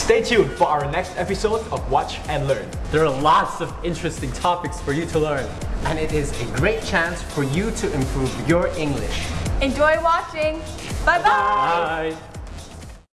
Stay tuned for our next episode of Watch and Learn. There are lots of interesting topics for you to learn, and it is a great chance for you to improve your English. Enjoy watching. Bye-bye. Bye.